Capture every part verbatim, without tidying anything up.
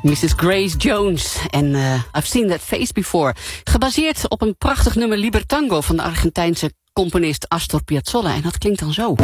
missus Grace Jones en uh, I've Seen That Face Before. Gebaseerd op een prachtig nummer Libertango van de Argentijnse componist Astor Piazzolla. En dat klinkt dan zo.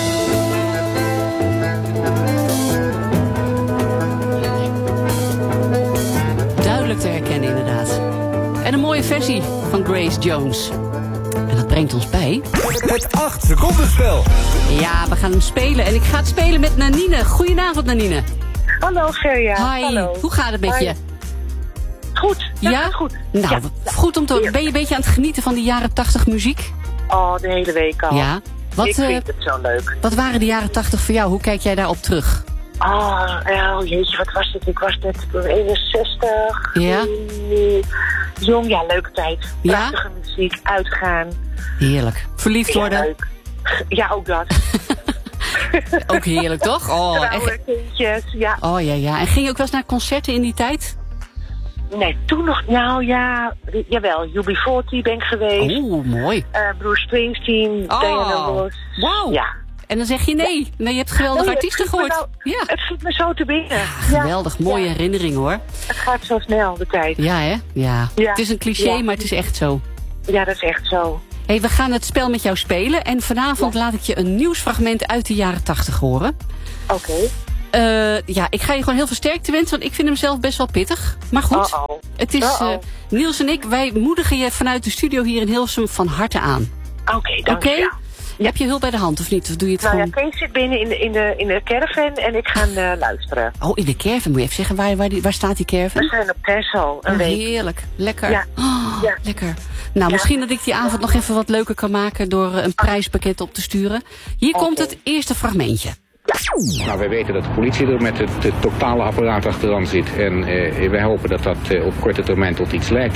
Duidelijk te herkennen inderdaad. En een mooie versie van Grace Jones. En dat brengt ons bij... Het acht seconden spel. Ja, we gaan hem spelen. En ik ga het spelen met Nanine. Goedenavond, Nanine. Hallo, Gerja. Hi, Hallo. hoe gaat het met Hi. je? Goed, ja, Ja? gaat goed. Nou, Ja. goed om te horen. Ben je een beetje aan het genieten van die jaren tachtig muziek? Oh, de hele week al. Ja. Wat, ik uh, vind het zo leuk. wat waren de jaren tachtig voor jou? Hoe kijk jij daarop terug? Oh, oh, jeetje, wat was het? Ik was net eenenzestig. Ja? Mm, Jong, ja, leuke tijd. Ja? Prachtige muziek, uitgaan. Heerlijk. Verliefd worden? Ja, leuk. Ja, ook dat. Ook heerlijk, toch? Oh, echt. Trouwe kindjes, ja. Oh ja, ja. En ging je ook wel eens naar concerten in die tijd? Nee, toen nog, nou ja, jawel, U B veertig ben ik geweest. Oeh, mooi. Uh, Bruce Springsteen, Oh, Diana Ross. wauw. Ja. En dan zeg je nee. Nee, je hebt geweldige Nee, het artiesten schiet me gehoord. nou- Ja. Het schiet me zo te binnen. Ja, geweldig. Mooie Ja. herinnering hoor. Het gaat zo snel, de tijd. Ja, hè? Ja. Ja. Het is een cliché, Ja. maar het is echt zo. Ja, dat is echt zo. Hey, we gaan het spel met jou spelen. En vanavond Ja. laat ik je een nieuwsfragment uit de jaren tachtig horen. Oké. Uh, ja, ik ga je gewoon heel veel sterkte wensen, want ik vind hem zelf best wel pittig. Maar goed, Uh-oh. het is uh, Uh-oh. Niels en ik, wij moedigen je vanuit de studio hier in Hilversum van harte aan. Oké, Oké? dankjewel. Heb je hulp bij de hand of niet? Of doe je het Nou ja, gewoon... Kees zit binnen in de, in de, in de caravan en ik ga uh, luisteren. Oh, in de caravan. Moet je even zeggen, waar, waar, die, waar staat die We caravan? zijn op Texel, een Oh, week. heerlijk. Lekker. Ja. Oh, Ja. Lekker. Nou, Ja. misschien dat ik die avond nog even wat leuker kan maken door uh, een prijspakket op te sturen. Hier Oké. komt het eerste fragmentje. Nou, wij weten dat de politie er met het, het totale apparaat achteraan zit. En eh, wij hopen dat dat eh, op korte termijn tot iets leidt.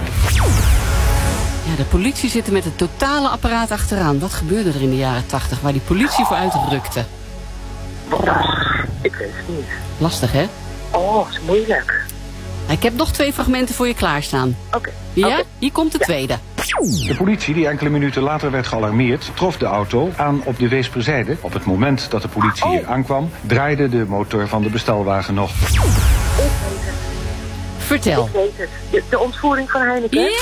Ja, de politie zit er met het totale apparaat achteraan. Wat gebeurde er in de jaren tachtig waar die politie voor uitrukte? Oh, ik weet het niet. Lastig, hè? Oh, dat is moeilijk. Ik heb nog twee fragmenten voor je klaarstaan. Oké. Ja? Oké. Hier komt de Ja. tweede. De politie, die enkele minuten later werd gealarmeerd, trof de auto aan op de Weesperzijde. Op het moment dat de politie hier aankwam, draaide de motor van de bestelwagen nog. Ik weet het. Vertel. Ik weet het. De, de ontvoering van Heineken. Ja!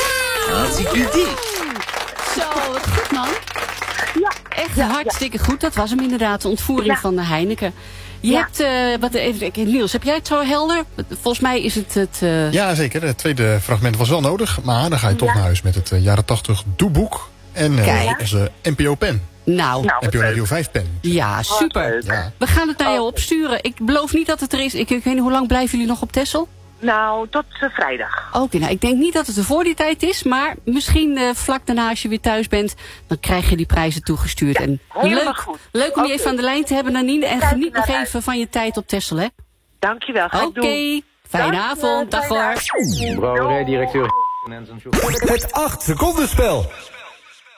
Zo, wat goed man. Ja. Echt Ja, hartstikke goed. Dat was hem inderdaad, de ontvoering Ja. van de Heineken. Je Ja. hebt, uh, wat, even, Niels, heb jij het zo helder? Volgens mij is het het... Uh... Ja, zeker. Het tweede fragment was wel nodig. Maar dan ga je toch Ja. naar huis met het uh, jaren tachtig doeboek. En uh, Kijk. onze N P O-pen. Nou, Nou, N P O wat Radio leuk. vijf pen. ja, super. leuk. Ja. We gaan het naar jou Oh. opsturen. Ik beloof niet dat het er is. Ik, ik weet niet, hoe lang blijven jullie nog op Texel? Nou, tot uh, vrijdag. Oké, nou, ik denk niet dat het er voor die tijd is. Maar misschien uh, vlak daarna als je weer thuis bent, dan krijg je die prijzen toegestuurd. Ja, en helemaal leuk, goed. leuk om je Oké. even aan de lijn te hebben, Nanine. En Kijk geniet nog ernaar even van je tijd op Texel, hè? Dankjewel, ga ik Oké, doen. fijne Dank je, avond. Dag fijne hoor. avond. Brouwerij, directeur. Het acht seconden spel.